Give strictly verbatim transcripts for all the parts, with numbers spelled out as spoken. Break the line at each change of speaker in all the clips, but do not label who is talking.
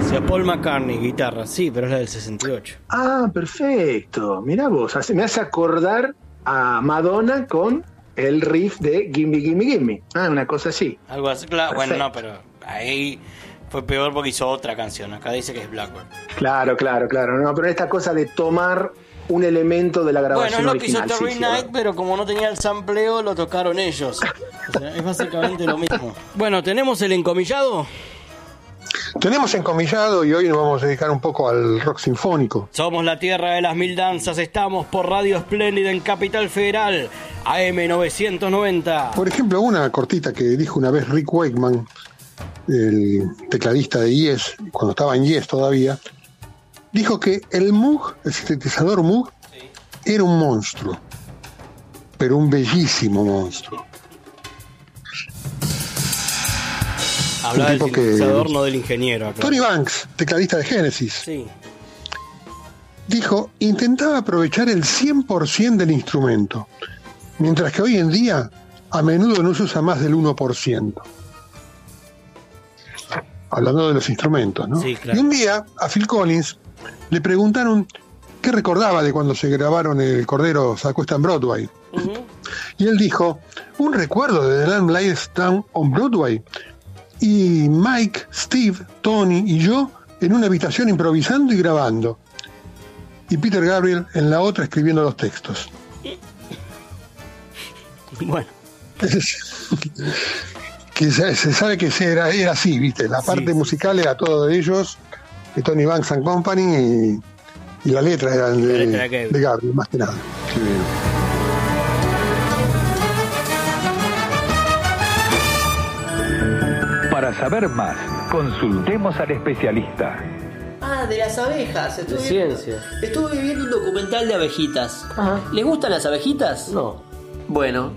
sea, Paul McCartney, guitarra, sí, pero es la del sesenta y ocho.
Ah, perfecto. Mirá vos, hace- me hace acordar a Madonna con el riff de Gimme, Gimme, Gimme. Ah, una cosa así.
Algo así, claro. Bueno,
Perfecto.
no, pero ahí fue peor porque hizo otra canción. Acá dice que es Blackbird.
Claro, claro, claro. No, pero esta cosa de tomar un elemento de la
Bueno,
grabación
es lo que hizo
original.
Terry
sí, sí,
Knight,
¿verdad?
pero como no tenía el sampleo, lo tocaron ellos. O sea, es básicamente lo mismo. Bueno, ¿tenemos el encomillado?
Tenemos encomillado y hoy nos vamos a dedicar un poco al rock sinfónico.
Somos la tierra de las mil danzas, estamos por Radio Espléndida en Capital Federal, A M novecientos noventa.
Por ejemplo, una cortita que dijo una vez Rick Wakeman, el tecladista de Yes, cuando estaba en Yes todavía, dijo que el Moog, el sintetizador Moog, era un monstruo, pero un bellísimo monstruo.
Hablaba del
tipo que-
sintetizador, no del ingeniero. Acá.
Tony Banks, tecladista de Genesis,
Sí.
dijo, intentaba aprovechar el cien por ciento del instrumento, mientras que hoy en día a menudo no se usa más del uno por ciento. Hablando de los instrumentos, ¿no?
Sí, claro.
Y un día a Phil Collins le preguntaron qué recordaba de cuando se grabaron El Cordero se acuesta en Broadway.
Ujú.
Y él dijo, un recuerdo de The Lamb Lies Down on Broadway. Y Mike, Steve, Tony y yo en una habitación improvisando y grabando. Y Peter Gabriel en la otra escribiendo los textos.
Bueno,
Que se, se sabe que se era, era así, ¿viste? La parte
Sí.
musical era todo de ellos, de Tony Banks and Company, y, y la letra era de,
La letra era Gabriel.
de Gabriel, más que nada.
Para saber más, consultemos al especialista.
Ah, de las abejas. Estuve
De
viendo-
ciencia.
Estuve viendo un documental de abejitas.
Ajá.
¿Les gustan las abejitas?
no.
Bueno,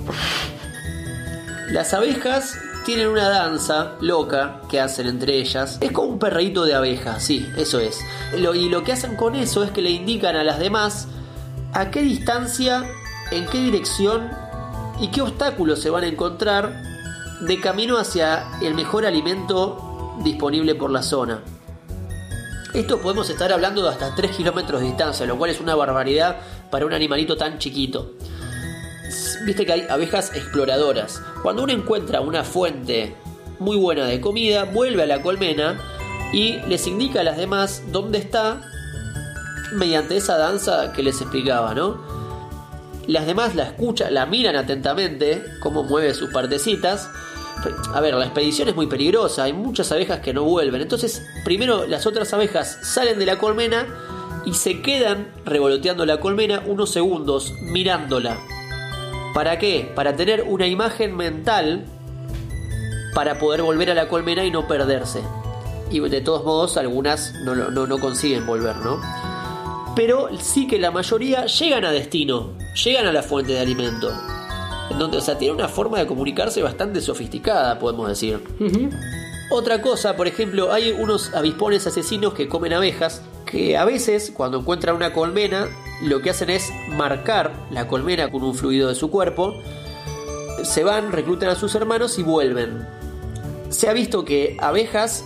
las abejas tienen una danza loca que hacen entre ellas. Es como un perreíto de abeja, sí, eso es. Lo- y lo que hacen con eso es que le indican a las demás a qué distancia, en qué dirección y qué obstáculos se van a encontrar de camino hacia el mejor alimento disponible por la zona. Esto podemos estar hablando de hasta tres kilómetros de distancia, lo cual es una barbaridad para un animalito tan chiquito. Viste que hay abejas exploradoras. Cuando uno encuentra una fuente muy buena de comida, vuelve a la colmena y les indica a las demás dónde está mediante esa danza que les explicaba, ¿no? Las demás la escuchan, la miran atentamente, cómo mueve sus partecitas. A ver, la expedición es muy peligrosa, hay muchas abejas que no vuelven. Entonces, primero las otras abejas salen de la colmena y se quedan revoloteando la colmena unos segundos mirándola. ¿Para qué? Para tener una imagen mental para poder volver a la colmena y no perderse. Y de todos modos algunas no, no, no consiguen volver, ¿no? Pero sí que la mayoría llegan a destino, llegan a la fuente de alimento. En donde, o sea, tiene una forma de comunicarse bastante sofisticada, podemos decir. Otra cosa, por ejemplo, hay unos avispones asesinos que comen abejas, que a veces, cuando encuentran una colmena, lo que hacen es marcar la colmena con un fluido de su cuerpo, se van, reclutan a sus hermanos y vuelven. Se ha visto que abejas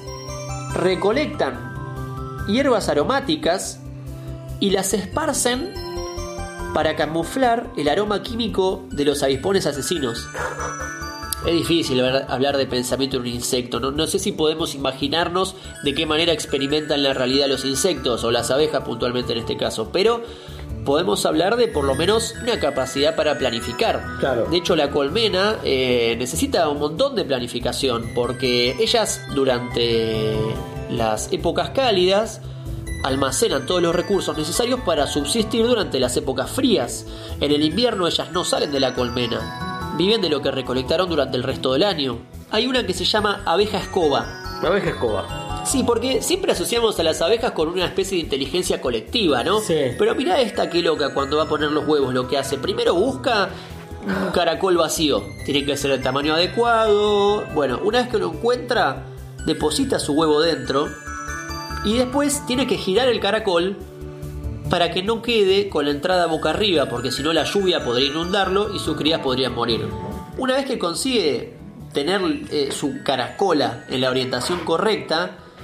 recolectan hierbas aromáticas y las esparcen para camuflar el aroma químico de los avispones asesinos. Es difícil ¿verdad? hablar de pensamiento en un insecto. No, no sé si podemos imaginarnos de qué manera experimentan la realidad los insectos o las abejas puntualmente en este caso, pero podemos hablar de por lo menos una capacidad para planificar.
Claro.
De hecho, la colmena eh, necesita un montón de planificación porque ellas durante las épocas cálidas almacenan todos los recursos necesarios para subsistir durante las épocas frías. En el invierno ellas no salen de la colmena, viven de lo que recolectaron durante el resto del año. Hay una que se llama abeja escoba.
Abeja escoba.
Sí, porque siempre asociamos a las abejas con una especie de inteligencia colectiva, ¿no?
Sí.
Pero mirá esta que loca cuando va a poner los huevos, lo que hace. Primero busca un caracol vacío. Tiene que ser el tamaño adecuado. Bueno, una vez que lo encuentra, deposita su huevo dentro. Y después tiene que girar el caracol para que no quede con la entrada boca arriba, porque si no la lluvia podría inundarlo y sus crías podrían morir. Una vez que consigue tener eh, su caracola en la orientación correcta,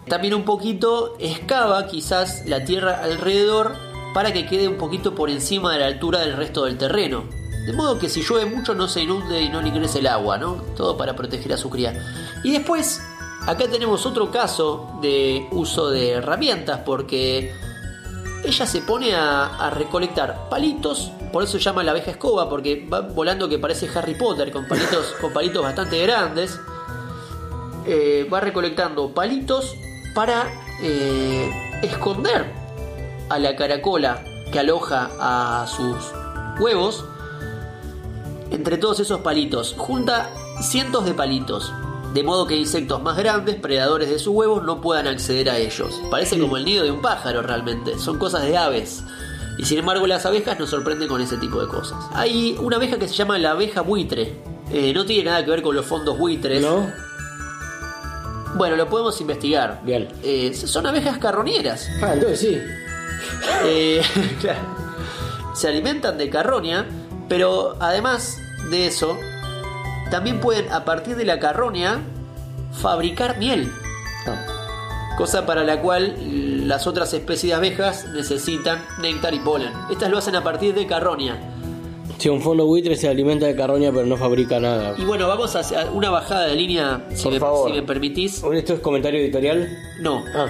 También un poquito excava quizás la tierra alrededor para que quede un poquito por encima de la altura del resto del terreno. De modo que si llueve mucho no se inunde y no le ingrese el agua, ¿no? Todo para proteger a su cría. Y después, acá tenemos otro caso de uso de herramientas, porque ella se pone a, a recolectar palitos, por eso se llama la abeja escoba, porque va volando que parece Harry Potter, con palitos, con palitos bastante grandes. Eh, va recolectando palitos para eh, esconder a la caracola que aloja a sus huevos. Entre todos esos palitos, junta cientos de palitos, de modo que insectos más grandes, predadores de sus huevos, no puedan acceder a ellos. Parece sí. como el nido de un pájaro realmente, son cosas de aves. Y sin embargo las abejas nos sorprenden con ese tipo de cosas. Hay una abeja que se llama la abeja buitre. Eh, no tiene nada que ver con los fondos buitres.
¿No?
Bueno, lo podemos investigar.
Bien.
Eh, son abejas carroñeras.
Ah, entonces sí.
Eh, claro. Se alimentan de carroña, pero además de eso, también pueden, a partir de la carroña, fabricar miel. Ah. Cosa para la cual las otras especies de abejas necesitan néctar y polen. Estas lo hacen a partir de carroña.
Si un fondo buitre se alimenta de carroña pero no fabrica nada.
Y bueno, vamos a hacer una bajada de línea, si,
Por
me,
favor.
si me permitís.
¿Esto es comentario editorial?
No.
Ah.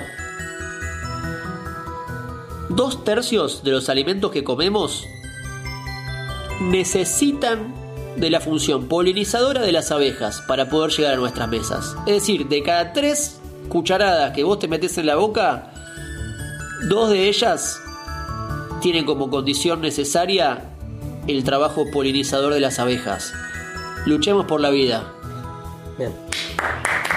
Dos tercios de los alimentos que comemos necesitan de la función polinizadora de las abejas para poder llegar a nuestras mesas. Es decir, de cada tres cucharadas que vos te metés en la boca, dos de ellas tienen como condición necesaria el trabajo polinizador de las abejas. Luchemos por la vida.